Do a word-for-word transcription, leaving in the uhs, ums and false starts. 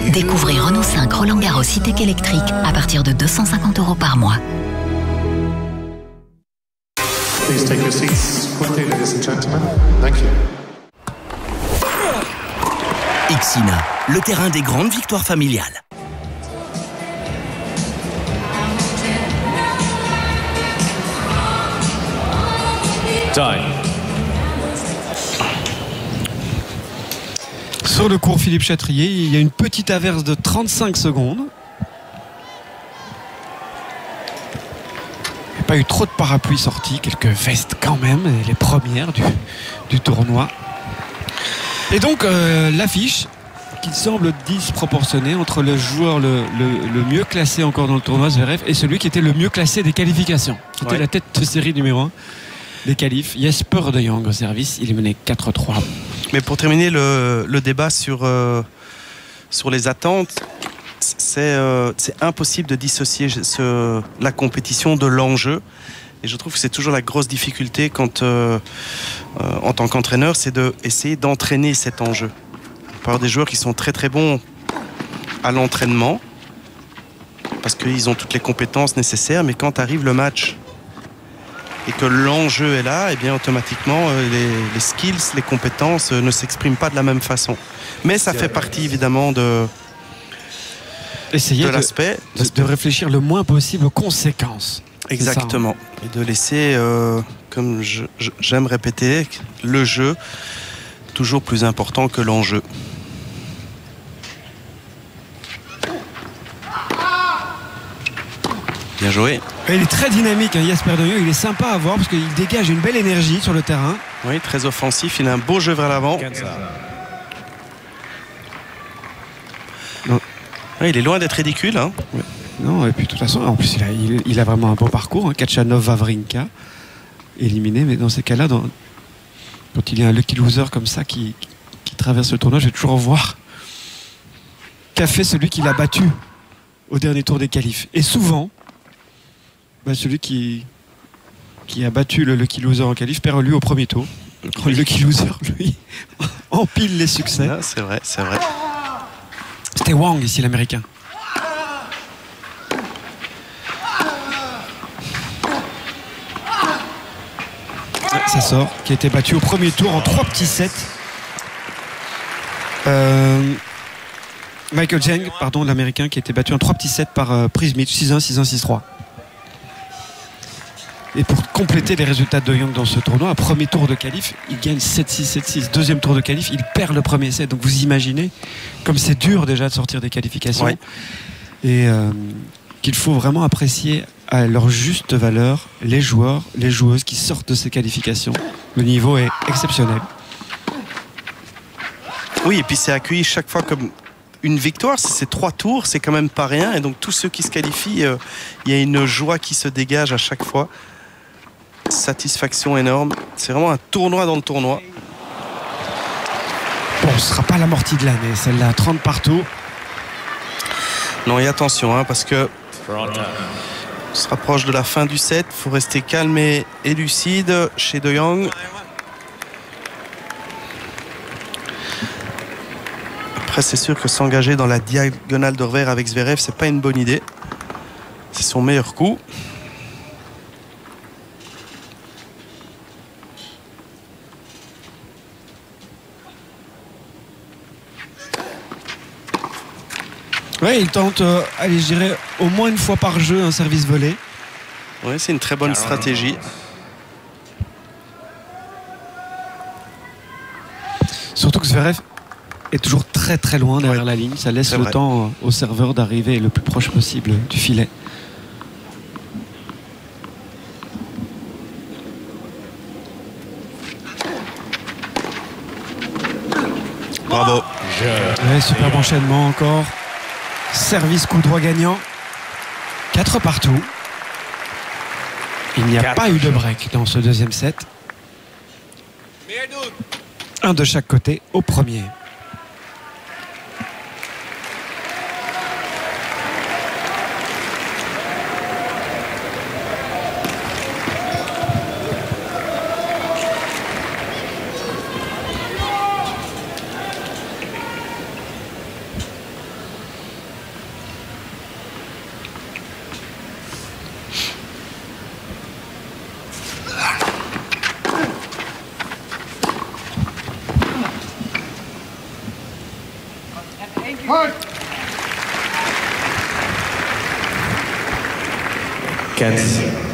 Découvrez Renault cinq Roland Garros E-Tech électrique à partir de deux cent cinquante euros par mois. Please take your seats quickly, ladies and gentlemen. Thank you. Ixina, le terrain des grandes victoires familiales. Time. Sur le cours Philippe Chatrier, il y a une petite averse de trente-cinq secondes. Il n'y a pas eu trop de parapluies sortis, quelques vestes quand même, les premières du, du tournoi. Et donc euh, l'affiche qui semble disproportionnée entre le joueur le, le, le mieux classé encore dans le tournoi, Zverev, et celui qui était le mieux classé des qualifications, qui était ouais. la tête de série numéro un des qualifs. Jesper de Jong au service, il est mené quatre trois. Mais pour terminer le, le débat sur, euh, sur les attentes, c'est euh, impossible de dissocier ce, la compétition de l'enjeu. Et je trouve que c'est toujours la grosse difficulté quand, euh, euh, en tant qu'entraîneur, c'est d'essayer d'entraîner cet enjeu. Il peut y avoir des joueurs qui sont très très bons à l'entraînement parce qu'ils ont toutes les compétences nécessaires, mais quand arrive le match et que l'enjeu est là, et bien automatiquement les, les skills, les compétences ne s'expriment pas de la même façon. Mais ça fait partie évidemment de, Essayer de l'aspect. De, de, de réfléchir le moins possible aux conséquences. Exactement. Ça, hein. Et de laisser, euh, comme j'aime répéter, le jeu toujours plus important que l'enjeu. Bien joué. Et il est très dynamique, hein, Jesper de Jong. Il est sympa à voir parce qu'il dégage une belle énergie sur le terrain. Oui, très offensif. Il a un beau jeu vers l'avant. Oui, il est loin d'être ridicule. Hein. Ouais. Non, et puis de toute façon, en plus, il a, il, il a vraiment un bon parcours. Hein. Kachanov, Wawrinka, éliminé. Mais dans ces cas-là, dans, quand il y a un lucky loser comme ça qui, qui, qui traverse le tournoi, je vais toujours voir qu'a fait celui qui l'a battu au dernier tour des qualifs. Et souvent, bah, celui qui, qui a battu le lucky loser en qualif perd lui au premier tour. Le lucky loser, lui, empile les succès. C'est vrai, c'est vrai. C'était Wang ici, l'américain. Ça sort, qui a été battu au premier tour en trois petits sets. Euh, Michael Cheng, pardon, l'américain, qui a été battu en trois petits sets par euh, Prismic, six un, six un, six trois. Et pour compléter les résultats de Jong dans ce tournoi, un premier tour de qualif, il gagne sept six, sept six. Deuxième tour de qualif, il perd le premier set. Donc vous imaginez comme c'est dur déjà de sortir des qualifications. Ouais. Et euh, qu'il faut vraiment apprécier à leur juste valeur les joueurs, les joueuses qui sortent de ces qualifications. Le niveau est exceptionnel. Oui, et puis c'est accueilli chaque fois comme une victoire. C'est trois tours, c'est quand même pas rien. Et donc tous ceux qui se qualifient, euh, il y a une joie qui se dégage à chaque fois. Satisfaction énorme. C'est vraiment un tournoi dans le tournoi. Bon, ce ne sera pas l'amortie de l'année, celle-là, trente partout. Non, et attention, hein, parce que on se rapproche de la fin du set. Il faut rester calme et, et lucide chez De Jong. Après, c'est sûr que s'engager dans la diagonale de revers avec Zverev, c'est pas une bonne idée. C'est son meilleur coup. Oui, il tente, euh, allez, je dirais, au moins une fois par jeu un service volé. Oui, c'est une très bonne stratégie. Surtout que Zverev est toujours très très loin derrière ouais, la ligne. Ça laisse le vrai. temps au serveur d'arriver le plus proche possible du filet. Bravo. Ouais, superbe enchaînement encore. Service coup droit gagnant. quatre partout. Il n'y a pas eu de break dans ce deuxième set. Un de chaque côté au premier. quatre,